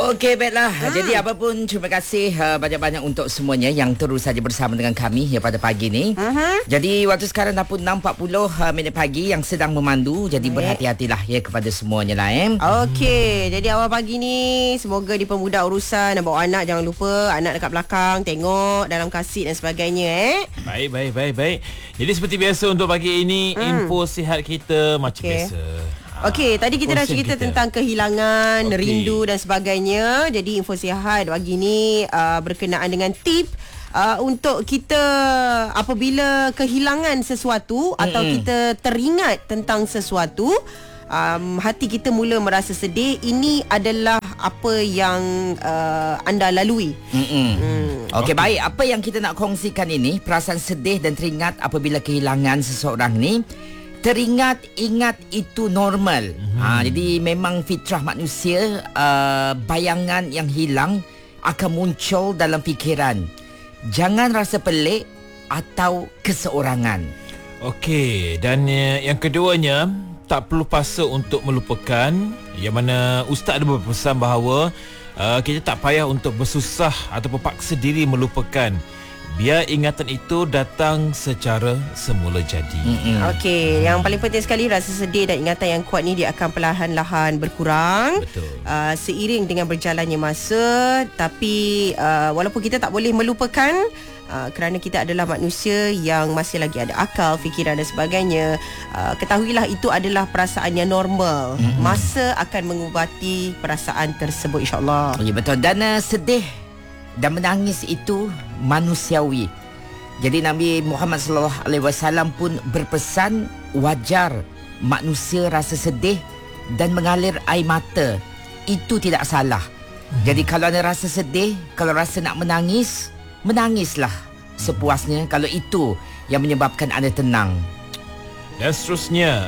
Okey, baiklah. Jadi apapun, terima kasih banyak-banyak untuk semuanya yang terus saja bersama dengan kami pada pagi ni. Jadi waktu sekarang dah pun 6.40 pagi yang sedang memandu. Jadi berhati-hatilah ya kepada semuanya lah. Okey, jadi awal pagi ni semoga dipermudah urusan. Bawa anak, jangan lupa anak dekat belakang, tengok dalam kasit dan sebagainya. Baik. Jadi seperti biasa untuk pagi ini, info sihat kita macam biasa. Okey, tadi kita dah cerita tentang kehilangan, rindu dan sebagainya. Jadi info sihat pagi ni berkenaan dengan tip untuk kita apabila kehilangan sesuatu atau kita teringat tentang sesuatu, hati kita mula merasa sedih. Ini adalah apa yang anda lalui. Okey, baik. Apa yang kita nak kongsikan ini, perasaan sedih dan teringat apabila kehilangan seseorang ni. Teringat, ingat itu normal. Jadi memang fitrah manusia, bayangan yang hilang akan muncul dalam fikiran. Jangan rasa pelik atau keseorangan. Okey, dan yang keduanya, tak perlu paksa untuk melupakan. Yang mana Ustaz ada berpesan bahawa kita tak payah untuk bersusah atau paksa diri melupakan. Biar ingatan itu datang secara semula jadi. Okey, yang paling penting sekali, rasa sedih dan ingatan yang kuat ni dia akan perlahan-lahan berkurang. Betul. Seiring dengan berjalannya masa. Tapi walaupun kita tak boleh melupakan, kerana kita adalah manusia yang masih lagi ada akal, fikiran dan sebagainya, ketahuilah itu adalah perasaan yang normal. Masa akan mengubati perasaan tersebut, insyaAllah. Ya, betul. Dan sedih dan menangis itu manusiawi. Jadi Nabi Muhammad SAW pun berpesan, wajar manusia rasa sedih dan mengalir air mata. Itu tidak salah. Jadi kalau anda rasa sedih, kalau rasa nak menangis, menangislah sepuasnya kalau itu yang menyebabkan anda tenang. Dan seterusnya,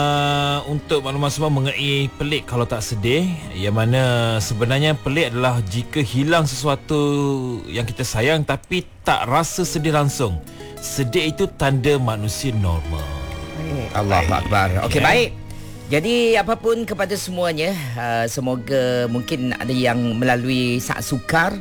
untuk maklumat semua mengenai pelik kalau tak sedih, yang mana sebenarnya pelik adalah jika hilang sesuatu yang kita sayang tapi tak rasa sedih langsung. Sedih itu tanda manusia normal. Allahu Akbar. Okey, baik. Jadi apapun kepada semuanya, semoga mungkin ada yang melalui sak sukar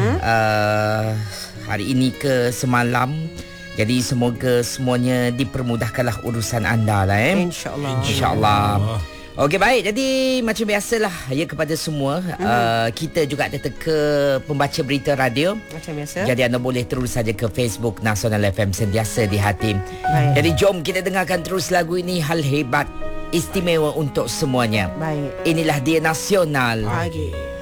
hari ini ke semalam. Jadi semoga semuanya dipermudahkanlah urusan anda lah. InsyaAllah. Okey, baik. Jadi macam biasalah ya kepada semua, kita juga ada teka pembaca berita radio. Macam biasa. Jadi anda boleh terus saja ke Facebook Nasional FM, sentiasa di hati. Jadi jom kita dengarkan terus lagu ini, Hal Hebat, istimewa untuk semuanya. Baik. Inilah dia Nasional. Pagi.